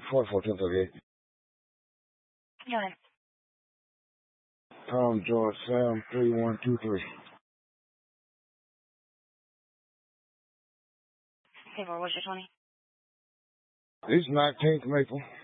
441038. Your name. Tom George Sam 3123. Okay, where was your 20? This 19th Maple.